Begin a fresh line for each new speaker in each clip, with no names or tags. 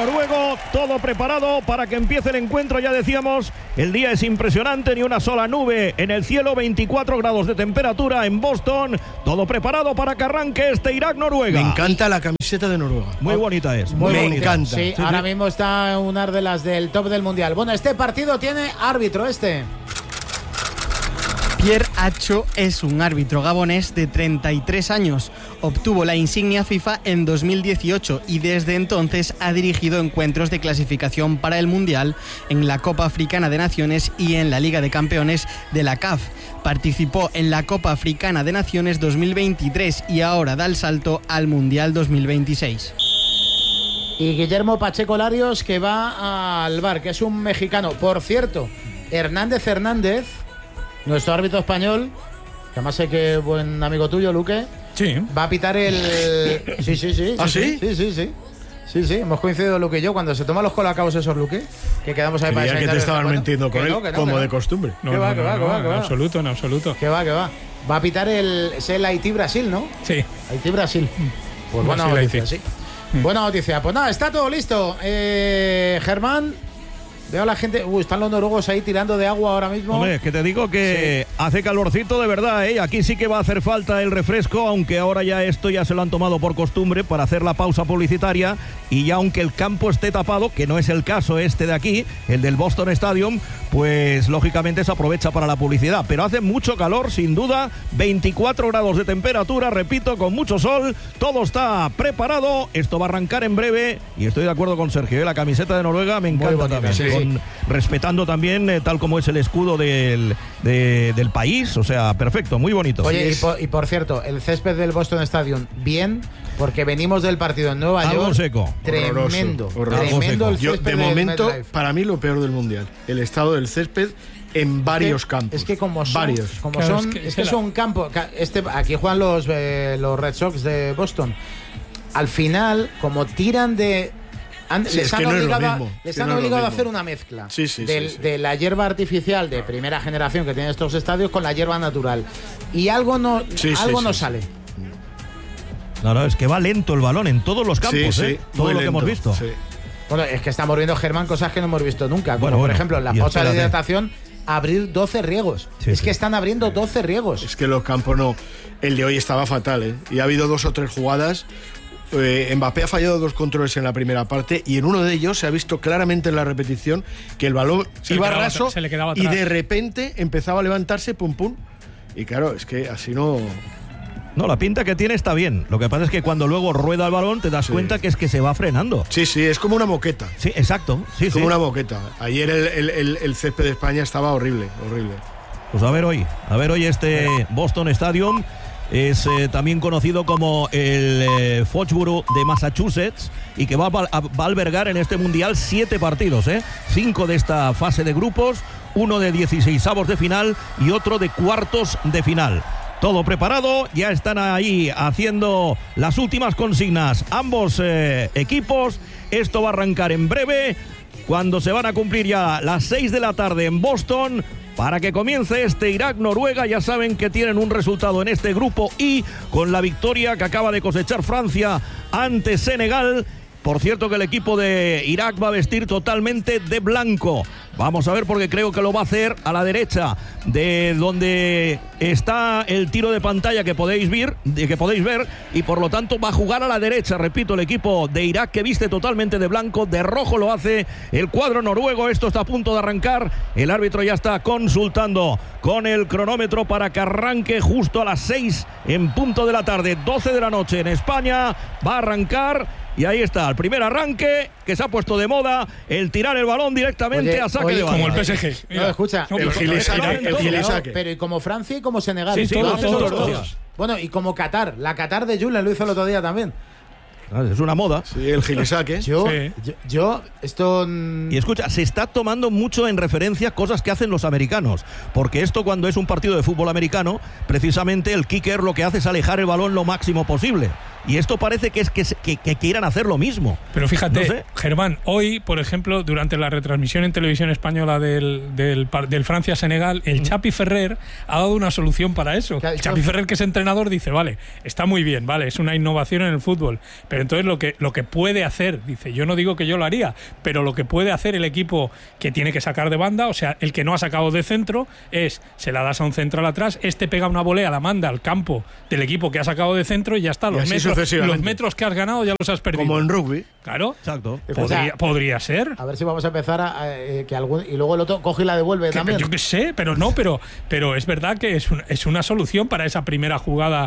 noruego, todo preparado para que empiece el encuentro. Ya decíamos, el día es impresionante, ni una sola nube en el cielo, 24 grados de temperatura en Boston, todo preparado para que arranque este Irak-Noruega.
Me encanta la camiseta de Noruega.
Muy bonita es.
Me encanta.
Sí, ahora mismo está una de las del top del mundial. Bueno, este partido tiene árbitro
Pierre Acho es un árbitro gabonés de 33 años. Obtuvo la insignia FIFA en 2018 y desde entonces ha dirigido encuentros de clasificación para el Mundial en la Copa Africana de Naciones y en la Liga de Campeones de la CAF. Participó en la Copa Africana de Naciones 2023 y ahora da el salto al Mundial 2026.
Y Guillermo Pacheco Larios, que va al VAR, que es un mexicano. Por cierto, Hernández, nuestro árbitro español, que además sé que es buen amigo tuyo, Luque.
Sí.
Va a pitar el... Sí.
¿Ah, sí?
Sí, hemos coincidido Luque y yo cuando se toman los colacabos esos, Luque, que quedamos ahí para...
Creía que te estaban mintiendo con él, como de costumbre.
No, en absoluto.
Que va. Va a pitar es el Haití-Brasil, ¿no?
Sí.
Haití-Brasil. Pues buena noticia, sí. Buena noticia. Pues nada, está todo listo. Germán... Veo a la gente, están los noruegos ahí tirando de agua ahora mismo.
Hombre, que te digo que hace calorcito de verdad, ¿eh? Aquí sí que va a hacer falta el refresco, aunque ahora ya esto ya se lo han tomado por costumbre para hacer la pausa publicitaria, y ya aunque el campo esté tapado, que no es el caso este de aquí, el del Boston Stadium, pues lógicamente se aprovecha para la publicidad. Pero hace mucho calor, sin duda, 24 grados de temperatura, repito, con mucho sol, todo está preparado, esto va a arrancar en breve, y estoy de acuerdo con Sergio, la camiseta de Noruega me encanta también.
Sí.
Respetando también tal como es el escudo del país, o sea, perfecto, muy bonito.
Oye, y por cierto, el césped del Boston Stadium, bien, porque venimos del partido en Nueva York.
Algo seco.
Tremendo el
Yo,
césped
de momento,
MetLife.
para mí lo peor del mundial, el estado del césped en varios campos.
Es que como son,
varios.
Son campos. Aquí juegan los Red Sox de Boston. Al final, como tiran de... Les han obligado a hacer una mezcla de la hierba artificial de primera generación que tienen estos estadios con la hierba natural. Y algo no sale.
No, es que va lento el balón en todos los campos, todo lo que hemos visto.
Sí.
Bueno, es que estamos viendo, Germán, cosas que no hemos visto nunca. Como por ejemplo, en la pausa de hidratación, abrir 12 riegos. Que están abriendo 12 riegos.
Es que los campos no. El de hoy estaba fatal, ¿eh? Y ha habido 2 o 3 jugadas. Mbappé ha fallado 2 controles en la primera parte y en uno de ellos se ha visto claramente en la repetición que el balón iba raso y de repente empezaba a levantarse, pum. Y claro, es que así no...
No, la pinta que tiene está bien. Lo que pasa es que cuando luego rueda el balón te das cuenta que es que se va frenando.
Sí, es como una moqueta.
Sí, exacto.
Como una moqueta. Ayer el césped de España estaba horrible.
Pues a ver hoy este Boston Stadium es también conocido como el Foxborough de Massachusetts y que va a albergar en este mundial 7 partidos, 5 de esta fase de grupos, uno de 16avos de final y otro de cuartos de final. Todo preparado, ya están ahí haciendo las últimas consignas ambos equipos. Esto va a arrancar en breve, cuando se van a cumplir ya las 6 de la tarde en Boston, para que comience este Irak-Noruega. Ya saben que tienen un resultado en este grupo I, con la victoria que acaba de cosechar Francia ante Senegal. Por cierto que el equipo de Irak va a vestir totalmente de blanco. Vamos a ver, porque creo que lo va a hacer a la derecha de donde está el tiro de pantalla que podéis ver, y por lo tanto va a jugar a la derecha, repito, el equipo de Irak, que viste totalmente de blanco. De rojo lo hace el cuadro noruego. Esto está a punto de arrancar. El árbitro ya está consultando con el cronómetro para que arranque justo a las 6 en punto de la tarde, 12 de la noche en España. Va a arrancar. Y ahí está, el primer arranque que se ha puesto de moda, el tirar el balón directamente a saque de banda.
Como el PSG.
No, escucha.
El Gilisaque.
Pero y como Francia y como Senegal.
Sí, todos los dos.
Bueno, y como Qatar. La Qatar de Julen lo hizo el otro día también.
Es una moda.
Sí, el Gilisaque.
Esto...
Y escucha, se está tomando mucho en referencia cosas que hacen los americanos, porque esto, cuando es un partido de fútbol americano, precisamente el kicker lo que hace es alejar el balón lo máximo posible. y esto parece que quieran hacer lo mismo.
Pero fíjate,
no sé.
Germán, hoy, por ejemplo, durante la retransmisión en televisión española del Francia-Senegal, el Chapi Ferrer ha dado una solución para eso. El Chapi Ferrer, que es entrenador, dice, vale, está muy bien, vale, es una innovación en el fútbol, pero entonces lo que puede hacer, dice, yo no digo que yo lo haría, pero lo que puede hacer el equipo que tiene que sacar de banda, o sea, el que no ha sacado de centro, se la das a un central atrás, pega una volea, la manda al campo del equipo que ha sacado de centro y ya está, los metros que has ganado ya los has perdido.
Como en rugby.
Claro.
Exacto.
Podría ser.
A ver si vamos a empezar y luego el otro coge y la devuelve también.
Yo qué sé, pero es verdad que es una solución para esa primera jugada.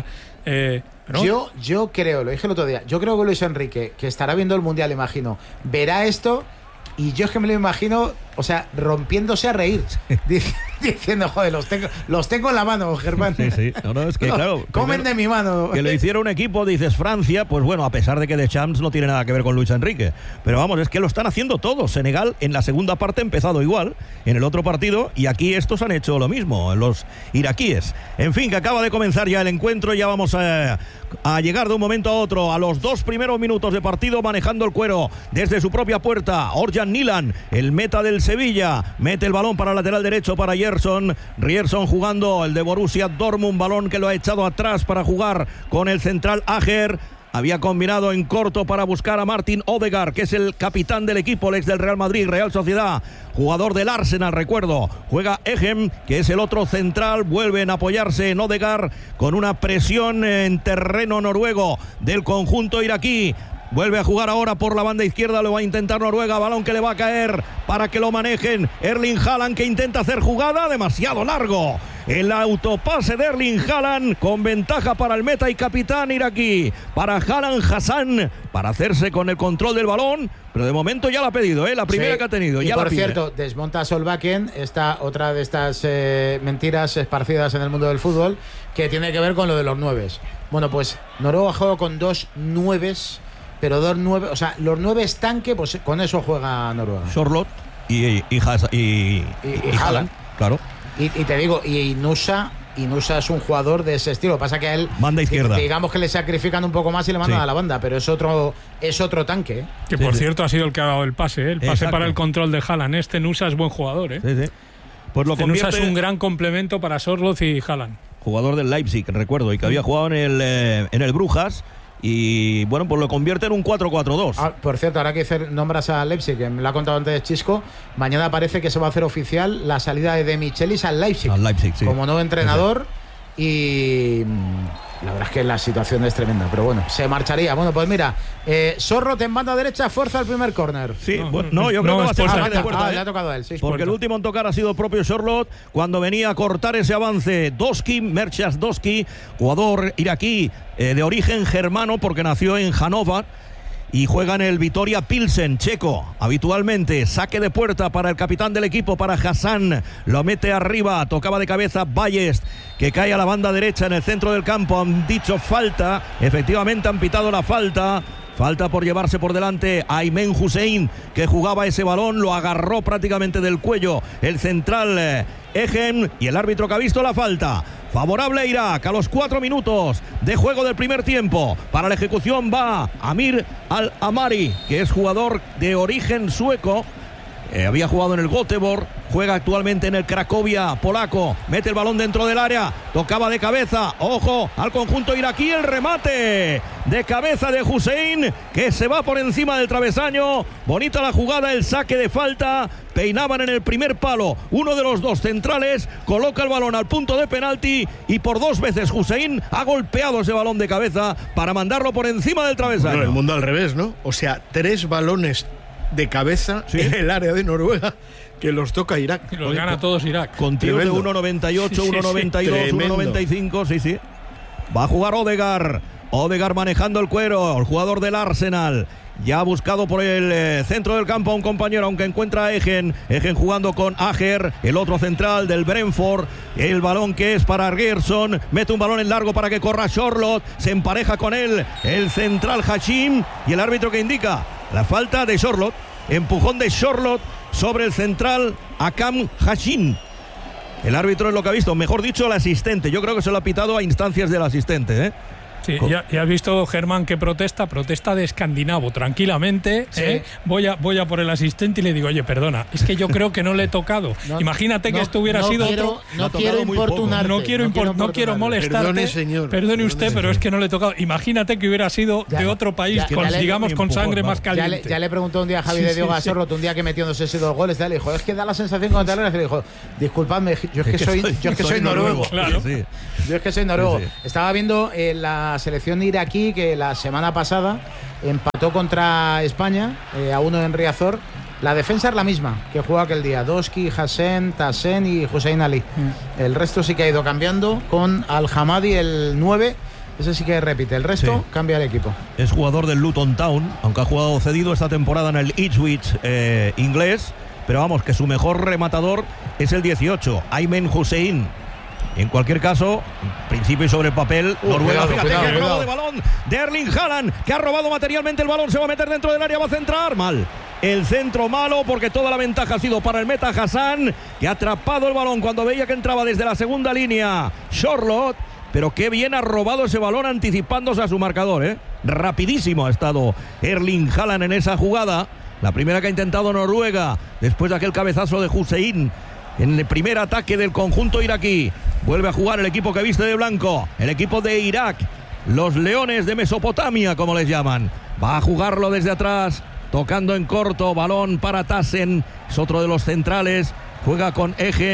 ¿No?
Yo creo, lo dije el otro día, yo creo que Luis Enrique, que estará viendo el Mundial, imagino, verá esto y yo es que me lo imagino, o sea, rompiéndose a reír, diciendo, joder, los tengo en la mano, Germán.
Sí. No, es que claro.
Comen de mi mano.
Que lo hiciera un equipo, dices Francia, pues bueno, a pesar de que Deschamps no tiene nada que ver con Luis Enrique. Pero vamos, es que lo están haciendo todos. Senegal en la segunda parte ha empezado igual, en el otro partido, y aquí estos han hecho lo mismo, los iraquíes. En fin, que acaba de comenzar ya el encuentro, ya vamos a llegar de un momento a otro, a los 2 primeros minutos de partido, manejando el cuero desde su propia puerta. Orjan Nilan, el meta del Sevilla, mete el balón para el lateral derecho para Rierson jugando el de Borussia Dortmund, balón que lo ha echado atrás para jugar con el central Ajer. Había combinado en corto para buscar a Martin Odegaard, que es el capitán del equipo, el ex del Real Madrid, Real Sociedad, jugador del Arsenal, recuerdo. Juega Ehem, que es el otro central, vuelven a apoyarse en Odegaard con una presión en terreno noruego del conjunto iraquí. Vuelve a jugar ahora por la banda izquierda, lo va a intentar Noruega, balón que le va a caer para que lo manejen Erling Haaland, que intenta hacer jugada, demasiado largo. El autopase de Erling Haaland con ventaja para el meta y capitán iraquí, para Haaland Hassan, para hacerse con el control del balón, pero de momento ya lo ha pedido, la primera que ha tenido.
Y
ya
por cierto, desmonta Solbakken, otra de estas mentiras esparcidas en el mundo del fútbol, que tiene que ver con lo de los 9. Bueno, pues Noruega juega con 2 9s, pero 2 9, o sea, los 9 estanque, pues con eso juega Noruega.
Sorloth y Haaland, claro.
Y te digo, y Nusa es un jugador de ese estilo. Pasa que a él,
banda izquierda,
digamos que le sacrifican un poco más y le mandan a la banda, pero es otro tanque.
Que por cierto ha sido el que ha dado el pase, el pase para el control de Haaland. Nusa es buen jugador,
Sí. Pues lo
Nusa es un gran complemento para Sorloth y Haaland.
Jugador del Leipzig, recuerdo, y que había jugado en el Brujas. Y bueno, pues lo convierte en un 4-4-2.
Por cierto, ahora que nombras a Leipzig, que me lo ha contado antes Chisco, mañana parece que se va a hacer oficial la salida de De Michelis al Leipzig.
Sí.
Como nuevo entrenador. Y la verdad es que la situación es tremenda, pero bueno, se marcharía. Bueno, pues mira, Sorloth en banda derecha, fuerza el primer córner.
Sí, yo creo que va a ser saque de puerta.
Le ha tocado a él, sí.
Porque el último en tocar ha sido el propio Sorloth cuando venía a cortar ese avance. Merchas Doski, jugador iraquí de origen germano porque nació en Hannover y juega en el Vitoria Pilsen, checo, habitualmente. Saque de puerta para el capitán del equipo, para Hassan, lo mete arriba, tocaba de cabeza Ballest, que cae a la banda derecha en el centro del campo. Han dicho falta, efectivamente han pitado la falta. Falta por llevarse por delante a Aymen Hussein, que jugaba ese balón, lo agarró prácticamente del cuello el central Ejem, y el árbitro que ha visto la falta. Favorable a Irak a los 4 minutos de juego del primer tiempo. Para la ejecución va Amir Al-Amari, que es jugador de origen sueco. Había jugado en el Göteborg, juega actualmente en el Cracovia polaco, mete el balón dentro del área, tocaba de cabeza, ojo al conjunto iraquí, el remate de cabeza de Hussein, que se va por encima del travesaño. Bonita la jugada, el saque de falta, peinaban en el primer palo, uno de los dos centrales coloca el balón al punto de penalti y por 2 veces Hussein ha golpeado ese balón de cabeza para mandarlo por encima del travesaño.
Bueno, el mundo al revés, ¿no? O sea, 3 balones de cabeza en el área de Noruega que los toca Irak.
Y los gana todos Irak.
Con tiros de 1.98, 1.92, 1.95, sí. Va a jugar Odegaard manejando el cuero, el jugador del Arsenal. Ya ha buscado por el centro del campo a un compañero, aunque encuentra a Ejem jugando con Ajer, el otro central del Brentford. El balón que es para Rierson, mete un balón en largo para que corra Sorloth, se empareja con él el central Hashim y el árbitro que indica la falta de Sorloth, empujón de Sorloth sobre el central Akam Hashim. El árbitro es lo que ha visto, mejor dicho el asistente, yo creo que se lo ha pitado a instancias del asistente,
Sí, ya has visto, Germán, que protesta de escandinavo, tranquilamente. Sí. Voy a por el asistente y le digo, oye, perdona, es que yo creo que no le he tocado. Imagínate que esto hubiera sido otro.
No quiero importunarte.
No quiero molestarte. Perdone usted, pero es que no le he tocado. Imagínate que hubiera sido de otro país, con sangre más caliente.
Ya le preguntó un día a Javi de Diego Gasorro, un día que metió no sé si 2 goles, le dijo, es que da la sensación con Taylor, le dijo, disculpadme, yo es que soy noruego.
Claro.
Sí. Yo es que soy noruego. Sí. Estaba viendo la selección iraquí que la semana pasada empató contra España a 1 en Riazor. La defensa es la misma que jugó aquel día: Doski, Hassen, Tassen y Hussein Ali. El resto sí que ha ido cambiando, con Al-Hamadi el 9. Ese sí que repite, el resto cambia el equipo.
Es jugador del Luton Town, aunque ha jugado cedido esta temporada en el Ipswich inglés, pero vamos, que su mejor rematador es el 18, Aymen Hussein. En cualquier caso, en principio y sobre el papel, Noruega, fíjate que el robo de balón de Erling Haaland, que ha robado materialmente el balón, se va a meter dentro del área, va a centrar, mal. El centro malo, porque toda la ventaja ha sido para el meta Hassan, que ha atrapado el balón cuando veía que entraba desde la segunda línea Charlotte, pero qué bien ha robado ese balón anticipándose a su marcador, Rapidísimo ha estado Erling Haaland en esa jugada, la primera que ha intentado Noruega, después de aquel cabezazo de Hussein en el primer ataque del conjunto iraquí. Vuelve a jugar el equipo que viste de blanco, el equipo de Irak, los Leones de Mesopotamia, como les llaman. Va a jugarlo desde atrás, tocando en corto, balón para Tassen, es otro de los centrales. Juega con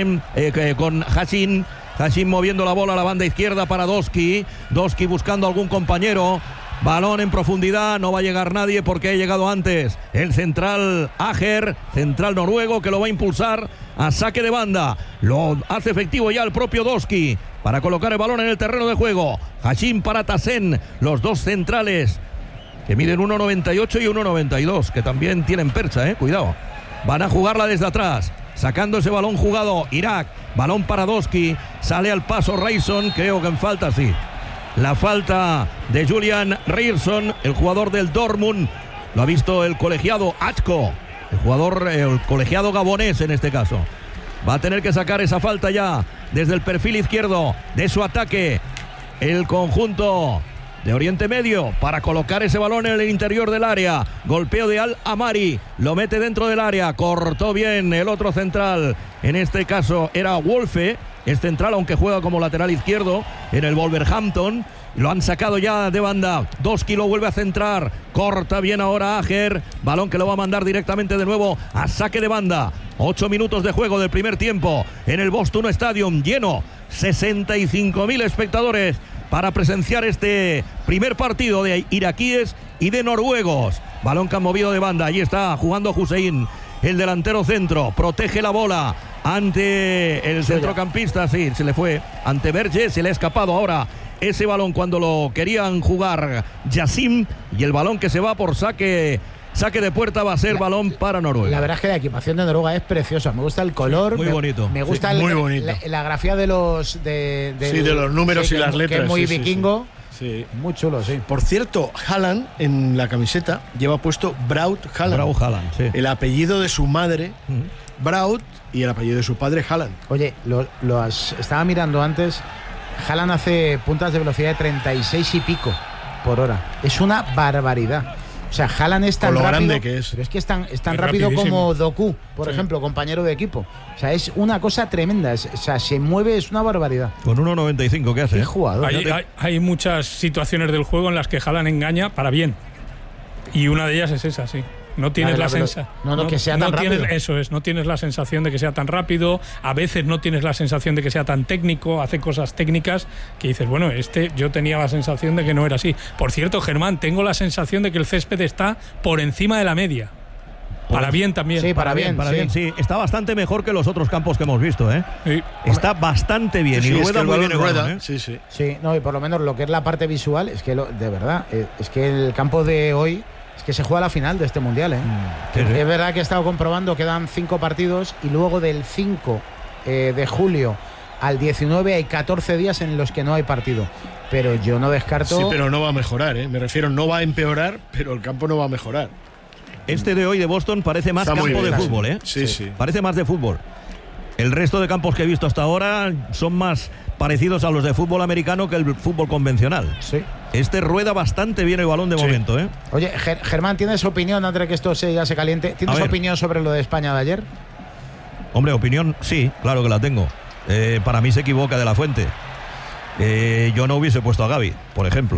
con Hashin moviendo la bola a la banda izquierda para Doski buscando algún compañero. Balón en profundidad, no va a llegar nadie porque ha llegado antes el central Ager, central noruego, que lo va a impulsar a saque de banda. Lo hace efectivo ya el propio Doski para colocar el balón en el terreno de juego. Hashim para Tassen, los dos centrales que miden 1,98 y 1,92, que también tienen percha, cuidado. Van a jugarla desde atrás, sacando ese balón jugado Irak. Balón para Doski, sale al paso Reisson, creo que en falta, sí. La falta de Julian Reisson, el jugador del Dortmund. Lo ha visto el colegiado Achko, el colegiado gabonés en este caso. Va a tener que sacar esa falta ya desde el perfil izquierdo de su ataque el conjunto de Oriente Medio para colocar ese balón en el interior del área. Golpeo de Al-Amari, lo mete dentro del área, cortó bien el otro central, en este caso era Wolfe. Es central, aunque juega como lateral izquierdo en el Wolverhampton. Lo han sacado ya de banda. Doski lo vuelve a centrar. Corta bien ahora Ager. Balón que lo va a mandar directamente de nuevo a saque de banda. 8 minutos de juego del primer tiempo en el Boston Stadium, lleno. 65.000 espectadores para presenciar este primer partido de iraquíes y de noruegos. Balón que han movido de banda. Allí está jugando Hussein, el delantero centro. Protege la bola ante el centrocampista, sí, se le fue ante Berge, se le ha escapado ahora ese balón cuando lo querían jugar Yassim, y el balón que se va por saque de puerta va a ser balón para Noruega.
La verdad es que la equipación de Noruega es preciosa, me gusta el color,
muy bonito.
Me gusta
muy bonito.
La grafía de los
de los números y las letras,
que es muy vikingo.
Sí.
Muy chulo, sí.
Por cierto, Haaland en la camiseta lleva puesto Braut Haaland. Sí. El apellido de su madre, Braut, y el apellido de su padre, Haaland.
Oye, estaba mirando antes. Haaland hace puntas de velocidad de 36 y pico por hora. Es una barbaridad. O sea, Haaland es tan rápido,
que es.
Pero es que es tan rápido como Doku, por ejemplo, compañero de equipo. O sea, es una cosa tremenda. O sea, se mueve, es una barbaridad.
Con 1,95, ¿qué hace?
¿Qué jugador?
Hay muchas situaciones del juego en las que Haaland engaña para bien. Y una de ellas es esa, sí. No tienes la sensación.
No, que sea tan rápido.
Eso es, no tienes la sensación de que sea tan rápido. A veces no tienes la sensación de que sea tan técnico. Hace cosas técnicas que dices, bueno, yo tenía la sensación de que no era así. Por cierto, Germán, tengo la sensación de que el césped está por encima de la media. Para bien también.
Sí, para bien.
Sí. Está bastante mejor que los otros campos que hemos visto, Sí. Está bastante bien.
Sí,
y rueda muy bien el
rueda,
balón,
Sí, no, y por lo menos lo que es la parte visual, es que de verdad, es que el campo de hoy es que se juega la final de este mundial, Es verdad que he estado comprobando, quedan 5 partidos y luego del 5 de julio al 19 hay 14 días en los que no hay partido. Pero yo no descarto.
Sí, pero no va a mejorar, Me refiero, no va a empeorar, pero el campo no va a mejorar.
Este de hoy de Boston parece más campo de fútbol,
Sí.
Parece más de fútbol. El resto de campos que he visto hasta ahora son más parecidos a los de fútbol americano que el fútbol convencional.
Sí.
rueda bastante bien el balón de momento, ¿eh?
Oye, Germán, ¿tienes opinión antes de que esto ya se caliente? ¿Tienes opinión sobre lo de España de ayer?
Hombre, opinión, sí, claro que la tengo. Para mí se equivoca de la Fuente. Yo no hubiese puesto a Gavi, por ejemplo.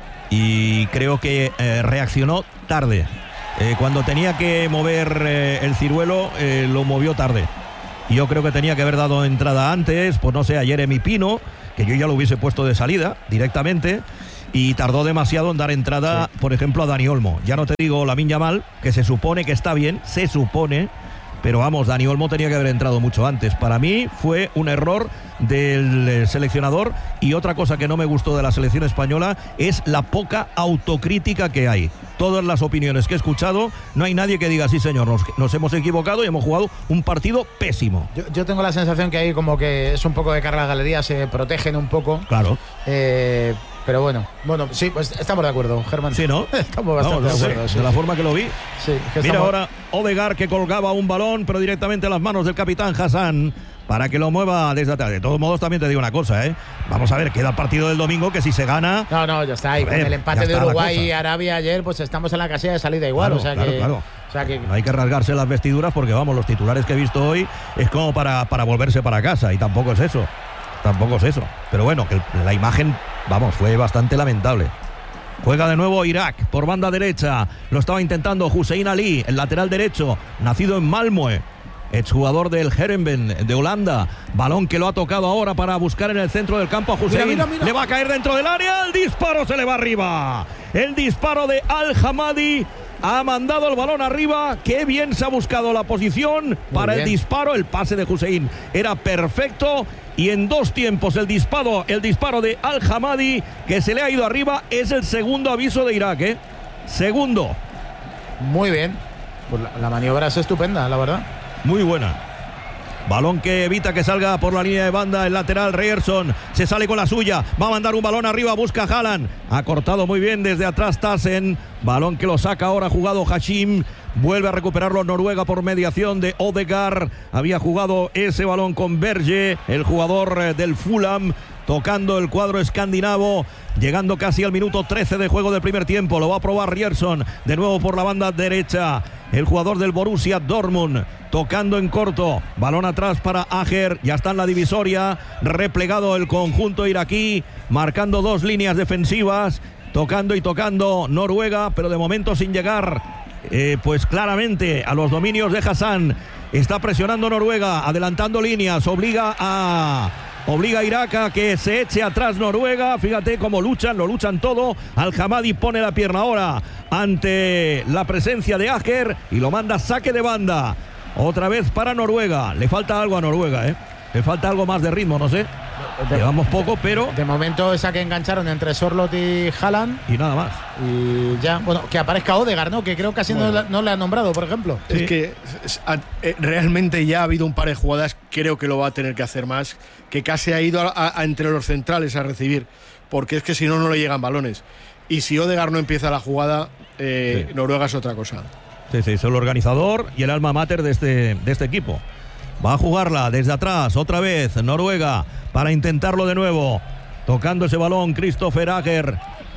Y creo que reaccionó tarde. Cuando tenía que mover el ciruelo, lo movió tarde. Y yo creo que tenía que haber dado entrada antes, pues no sé, a Jeremy Pino, que yo ya lo hubiese puesto de salida directamente, y tardó demasiado en dar entrada, por ejemplo, a Dani Olmo. Ya no te digo Lamine Yamal, que se supone que está bien, se supone, pero vamos, Dani Olmo tenía que haber entrado mucho antes. Para mí fue un error del seleccionador, y otra cosa que no me gustó de la selección española es la poca autocrítica que hay. Todas las opiniones que he escuchado, no hay nadie que diga, sí señor, nos hemos equivocado y hemos jugado un partido pésimo.
Yo tengo la sensación que hay como que es un poco de cara a la galería, se protegen un poco.
Claro.
Pero bueno, sí, pues estamos de acuerdo, Germán.
Sí, ¿no?
Estamos bastante de acuerdo.
Sí, de la forma que lo vi.
Sí,
Mira ahora Odegaard, que colgaba un balón, pero directamente a las manos del capitán Hassan, para que lo mueva desde atrás. De todos modos, también te digo una cosa, vamos a ver, queda el partido del domingo, que si se gana...
No, ya está. Y con el empate de Uruguay y Arabia ayer, pues estamos en la casilla de salida igual.
Claro. O sea que no hay que rasgarse las vestiduras, porque vamos, los titulares que he visto hoy es como para volverse para casa, y tampoco es eso. Pero bueno, que la imagen, vamos, fue bastante lamentable. Juega de nuevo Irak por banda derecha. Lo estaba intentando Hussein Ali, el lateral derecho, nacido en Malmö, exjugador del Heerenveen de Holanda. Balón que lo ha tocado ahora para buscar en el centro del campo a Hussein. Mira. Le va a caer dentro del área. El disparo se le va arriba. El disparo de Al-Hamadi. Ha mandado el balón arriba. Qué bien se ha buscado la posición para el disparo. El pase de Hussein era perfecto. Y en dos tiempos el disparo de Al-Hamadi, que se le ha ido arriba, es el segundo aviso de Irak. Segundo.
Muy bien. Pues la maniobra es estupenda, la verdad.
Muy buena. Balón que evita que salga por la línea de banda el lateral Ryerson. Se sale con la suya. Va a mandar un balón arriba. Busca Haaland. Ha cortado muy bien desde atrás Tassen. Balón que lo saca ahora, jugado Hashim. Vuelve a recuperarlo Noruega por mediación de Odegaard. Había jugado ese balón con Berge, el jugador del Fulham, tocando el cuadro escandinavo, llegando casi al minuto 13 de juego del primer tiempo. Lo va a probar Ryerson, de nuevo por la banda derecha, el jugador del Borussia Dortmund, tocando en corto, balón atrás para Ajer. Ya está en la divisoria, replegado el conjunto iraquí, marcando dos líneas defensivas, tocando y tocando Noruega, pero de momento sin llegar pues claramente a los dominios de Hassan. Está presionando Noruega, adelantando líneas, obliga a Irak a que se eche atrás Noruega. Fíjate cómo lo luchan todo. Al-Hamadi pone la pierna ahora ante la presencia de Ajer y lo manda saque de banda. Otra vez para Noruega. Le falta algo a Noruega, le falta algo más de ritmo, no sé. Llevamos poco, pero...
De momento esa que engancharon entre Sorloth y Haaland.
Y nada más.
Y ya, bueno, que aparezca Odegaard, ¿no? Que creo que casi no le ha nombrado, por ejemplo.
Es que realmente ya ha habido un par de jugadas, creo que lo va a tener que hacer más, que casi ha ido a entre los centrales a recibir, porque es que si no le llegan balones. Y si Odegaard no empieza la jugada, Noruega es otra cosa.
Sí, es el organizador y el alma mater de este equipo. Va a jugarla desde atrás, otra vez Noruega, para intentarlo de nuevo. Tocando ese balón Christopher Ajer.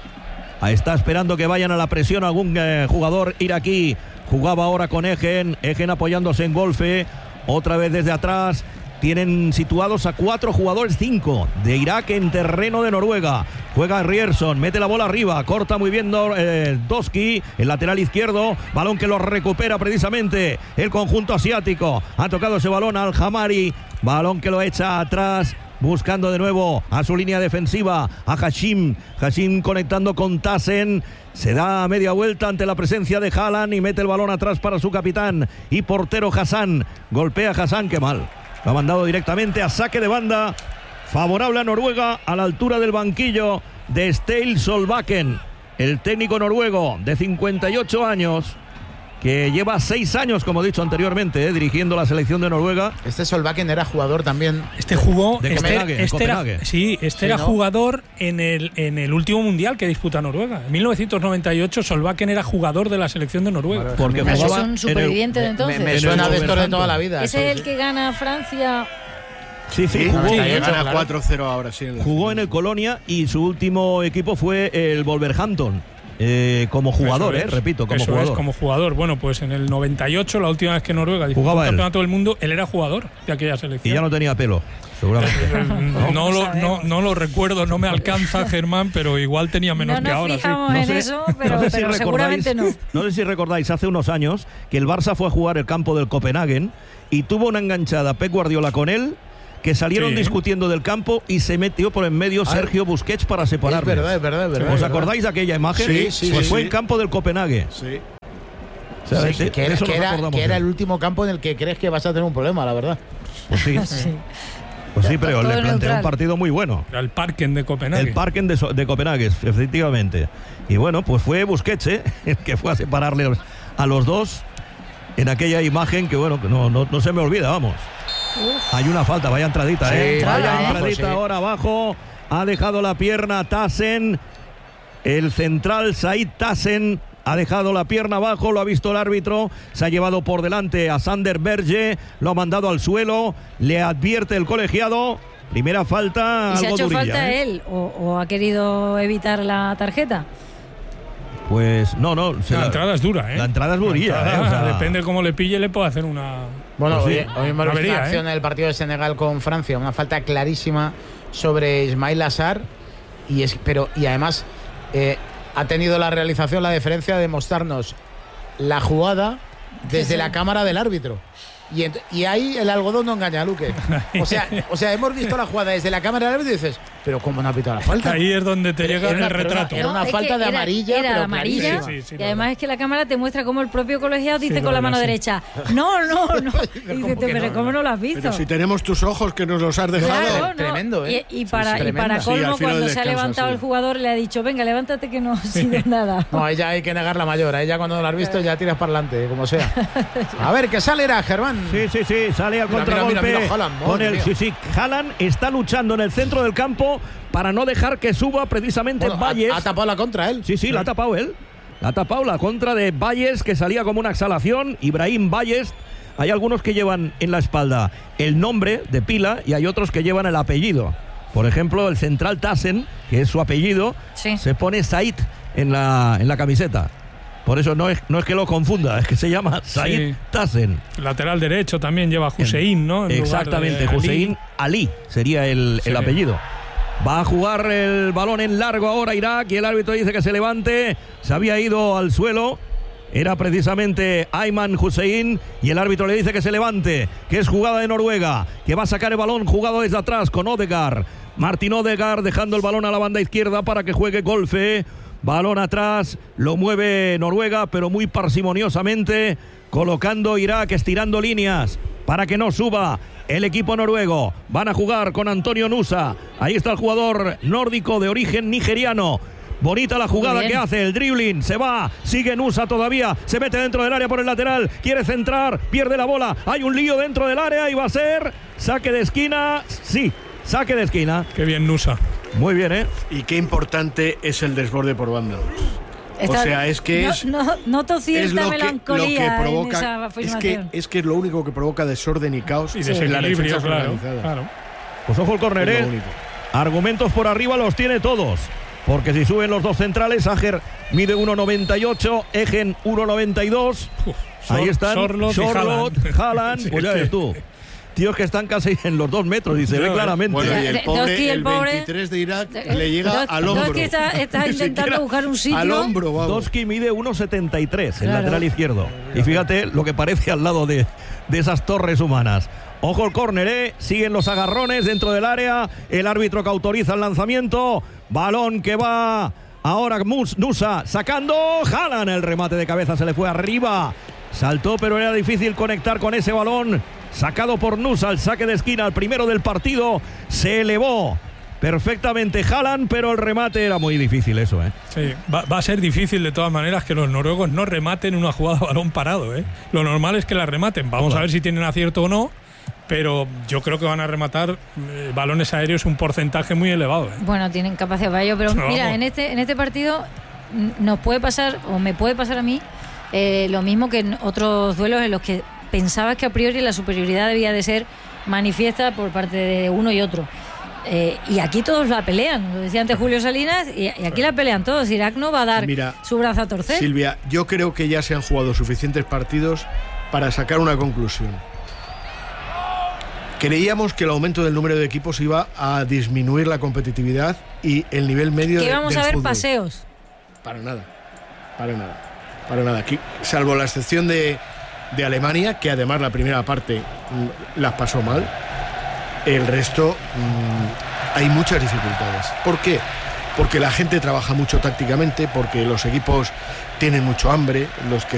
Está esperando que vayan a la presión algún jugador iraquí. Jugaba ahora con Egen apoyándose en golfe. Otra vez desde atrás. Tienen situados a 4 jugadores, 5 de Irak en terreno de Noruega. Juega Ryerson, mete la bola arriba, corta muy bien Doski, el lateral izquierdo, balón que lo recupera precisamente el conjunto asiático. Ha tocado ese balón al Hamari, balón que lo echa atrás, buscando de nuevo a su línea defensiva, a Hashim conectando con Tassen. Se da media vuelta ante la presencia de Haaland y mete el balón atrás para su capitán y portero Hassan. Golpea a Hassan, qué mal. Lo ha mandado directamente a saque de banda, favorable a Noruega, a la altura del banquillo de Ståle Solbakken, el técnico noruego de 58 años, que lleva 6 años, como he dicho anteriormente, dirigiendo la selección de Noruega.
Este Solbakken era jugador también.
Este jugó
de Copenhague.
Era jugador en el último mundial que disputa Noruega. En 1998 Solbakken era jugador de la selección de Noruega.
Porque
es un superviviente de entonces.
Me suena de esto de toda la vida.
¿Es el que gana Francia
Sí,
gana 4-0 ahora, sí.
Jugó en el Colonia y su último equipo fue el Wolverhampton. Como jugador, repito, como jugador.
Es, como jugador. Bueno, pues en el 98, la última vez que Noruega disputó el campeonato del mundo, él era jugador de aquella selección.
Y ya no tenía pelo, seguramente.
No lo recuerdo, no me alcanza, Germán, pero igual tenía menos que ahora.
No sé, en eso, pero seguramente no.
No sé si recordáis, hace unos años, que el Barça fue a jugar el campo del Copenhagen y tuvo una enganchada Pep Guardiola con él, que salieron discutiendo del campo y se metió por en medio Sergio Busquets para separarlos.
Es verdad.
¿Os acordáis de aquella imagen?
Sí.
Pues fue en campo del Copenhague.
Sí.
O sea,
que era el último campo en el que crees que vas a tener un problema, la verdad.
Pues sí. Pues sí, pero le planteó un partido muy bueno.
Era el Parken de Copenhague.
El Parken de Copenhague, efectivamente. Y bueno, pues fue Busquets, el que fue a separarle a los dos en aquella imagen que, bueno, que no se me olvida, vamos. Hay una falta, vaya entradita, vaya entradita ahora abajo. Ha dejado la pierna Tassen. El central Said Tassen ha dejado la pierna abajo, lo ha visto el árbitro. Se ha llevado por delante a Sander Berge, lo ha mandado al suelo. Le advierte el colegiado. Primera falta.
¿Y se ha hecho
durilla,
falta él o ha querido evitar la tarjeta?
Pues no.
La entrada es dura,
La entrada es durilla.
Depende de cómo le pille, le puede hacer una.
Bueno, hoy hemos visto una acción en el partido de Senegal con Francia, una falta clarísima sobre Ismail Assar. Y además ha tenido la realización la deferencia de mostrarnos la jugada desde la cámara del árbitro. Y ahí el algodón no engaña a Luque. O sea, hemos visto la jugada desde la cámara del árbitro y dices, pero ¿cómo no ha pitado la falta?
Ahí es donde te llega el retrato.
Era una falta de amarilla,
era
pero
amarilla.
clarísima.
Y además es que la cámara te muestra cómo el propio colegiado dice con la mano derecha, no. Y dices, pero ¿cómo no lo has visto?
Pero si tenemos tus ojos que nos los has dejado.
Claro,
tremendo,
Y para colmo, cuando se ha levantado el jugador, le ha dicho, venga, levántate que no ha sido nada.
No, ella hay que negar la mayor. A ella cuando lo has visto ya tiras para adelante, como sea. A ver, ¿qué sale era, Germán?
Sí, sale al contragolpe.
Mira, Haaland,
Haaland está luchando en el centro del campo para no dejar que suba precisamente Valles.
Ha tapado la contra él.
Sí, la ha tapado él. La ha tapado la contra de Valles, que salía como una exhalación. Ibrahim Valles. Hay algunos que llevan en la espalda el nombre de pila y hay otros que llevan el apellido. Por ejemplo, el central Tassen, que es su apellido, se pone Said en la camiseta. Por eso no es que lo confunda, es que se llama Said Tassen.
Lateral derecho también lleva Hussein, ¿no?
Exactamente, Hussein Ali sería el apellido. Va a jugar el balón en largo ahora Irak y el árbitro dice que se levante. Se había ido al suelo. Era precisamente Ayman Hussein y el árbitro le dice que se levante, que es jugada de Noruega, que va a sacar el balón jugado desde atrás con Odegaard. Martin Odegaard dejando el balón a la banda izquierda para que juegue Golfe. Balón atrás, lo mueve Noruega, pero muy parsimoniosamente, colocando Irak, estirando líneas para que no suba el equipo noruego. Van a jugar con Antonio Nusa. Ahí está el jugador nórdico de origen nigeriano. Bonita la jugada que hace, el dribbling, se va, sigue Nusa todavía, se mete dentro del área por el lateral, quiere centrar, pierde la bola, hay un lío dentro del área y va a ser saque de esquina, saque de esquina.
Qué bien Nusa.
Muy bien,
Y qué importante es el desborde por banda. O sea, es que
noto cierta melancolía
lo que provoca,
en esa afirmación.
es que es lo único que provoca desorden y caos
y desequilibrio, claro.
Pues ojo el córner, argumentos por arriba los tiene todos. Porque si suben los dos centrales, Ajer mide 1,98, Egen 1,92. Ahí están Sorloth, Haaland, pues ya ves tú. Tíos que están casi en los 2 metros y se ve claramente.
Bueno, y el 23 de Irak le llega al hombro.
Doski está intentando buscar un sitio.
Al hombro, vamos.
Doski mide 1,73, el lateral izquierdo. Y fíjate lo que parece al lado de esas torres humanas. Ojo el córner, siguen los agarrones dentro del área. El árbitro que autoriza el lanzamiento. Balón que va ahora Nusa sacando. Haaland, el remate de cabeza se le fue arriba. Saltó, pero era difícil conectar con ese balón. Sacado por Nusa, el saque de esquina, el primero del partido. Se elevó perfectamente Haaland, pero el remate era muy difícil eso,
Sí, va a ser difícil de todas maneras que los noruegos no rematen una jugada a balón parado, Lo normal es que la rematen. Vamos a ver si tienen acierto o no. Pero yo creo que van a rematar balones aéreos un porcentaje muy elevado.
Bueno, tienen capacidad para ello, pero mira, en este partido nos puede pasar, o me puede pasar a mí, lo mismo que en otros duelos en los que pensabas que a priori la superioridad debía de ser manifiesta por parte de uno y otro. Y aquí todos la pelean, lo decía antes Julio Salinas, y aquí la pelean todos. Irak no va a dar su brazo a torcer.
Silvia, yo creo que ya se han jugado suficientes partidos para sacar una conclusión. Creíamos que el aumento del número de equipos iba a disminuir la competitividad y el nivel medio
que íbamos
del
a ver
fútbol.
Paseos.
Para nada. Aquí, salvo la excepción de Alemania, que además la primera parte las pasó mal, el resto hay muchas dificultades. ¿Por qué? Porque la gente trabaja mucho tácticamente, porque los equipos tienen mucho hambre, los que